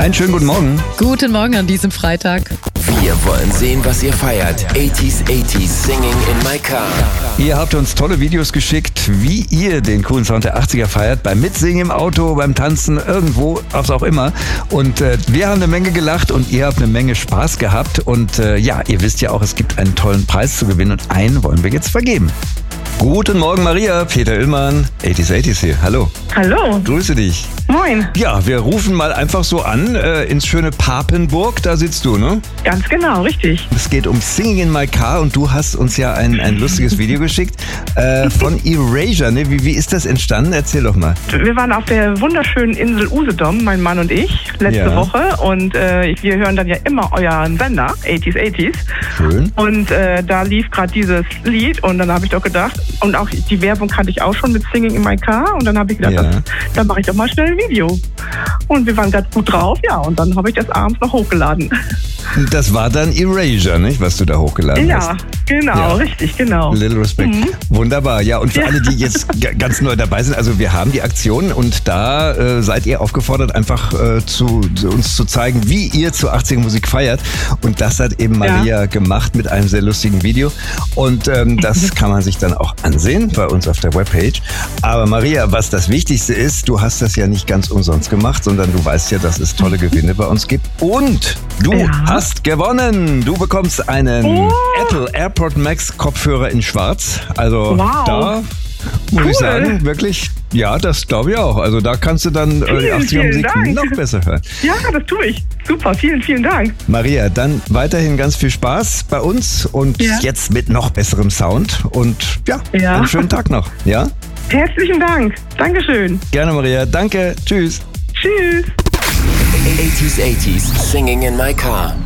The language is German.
Einen schönen guten Morgen. Guten Morgen an diesem Freitag. Wir wollen sehen, was ihr feiert. 80s Singing in my car. Ihr habt uns tolle Videos geschickt, wie ihr den coolen Sound der 80er feiert. Beim Mitsingen im Auto, beim Tanzen, irgendwo, was auch immer. Und wir haben eine Menge gelacht und ihr habt eine Menge Spaß gehabt. Und ihr wisst ja auch, es gibt einen tollen Preis zu gewinnen und einen wollen wir jetzt vergeben. Guten Morgen, Maria. Peter Illmann, 80s hier. Hallo. Hallo. Grüße dich. Moin. Ja, wir rufen mal einfach so an, ins schöne Papenburg. Da sitzt du, ne? Ganz genau, richtig. Es geht um Singing in my car und du hast uns ja ein lustiges Video geschickt von Erasure. Ne? Wie ist das entstanden? Erzähl doch mal. Wir waren auf der wunderschönen Insel Usedom, mein Mann und ich, letzte Woche. Und wir hören dann ja immer euren Sender, 80s. Schön. Und da lief gerade dieses Lied und dann habe ich doch gedacht, und auch die Werbung kannte ich auch schon mit Singing in my car. Und dann habe ich gedacht, dann mache ich doch mal schnell ein Video. Und wir waren ganz gut drauf, und dann habe ich das abends noch hochgeladen. Das war dann Erasure, nicht, was du da hochgeladen hast? Ja, genau, richtig, genau. Little Respect. Wunderbar. Ja, und für alle, die jetzt ganz neu dabei sind, also wir haben die Aktion und da seid ihr aufgefordert, einfach uns zu zeigen, wie ihr zu 80er Musik feiert. Und das hat eben Maria gemacht mit einem sehr lustigen Video. Und das kann man sich dann auch ansehen bei uns auf der Webpage. Aber Maria, was das Wichtigste ist, du hast das ja nicht ganz umsonst gemacht, sondern du weißt ja, dass es tolle Gewinne bei uns gibt. Und du hast gewonnen! Du bekommst einen Apple AirPod Max Kopfhörer in Schwarz. Also da muss ich sagen, wirklich, das glaube ich auch. Also da kannst du dann die 80er Musik noch besser hören. Ja, das tue ich. Super, vielen Dank. Maria, dann weiterhin ganz viel Spaß bei uns und jetzt mit noch besserem Sound. Und einen schönen Tag noch. Ja? Herzlichen Dank. Dankeschön. Gerne, Maria. Danke. Tschüss. Tschüss. 80s Singing in my car.